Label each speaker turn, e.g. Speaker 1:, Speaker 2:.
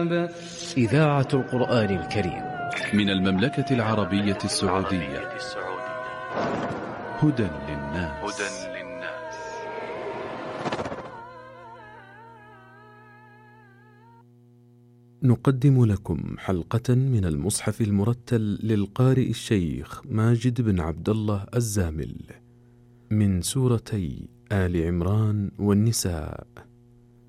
Speaker 1: الكتاب.
Speaker 2: إذاعة القرآن الكريم
Speaker 3: من المملكة العربية السعودية. هدى للناس.
Speaker 4: نقدم لكم حلقة من المصحف المرتل للقارئ الشيخ ماجد بن عبد الله الزامل من سورتي آل عمران والنساء.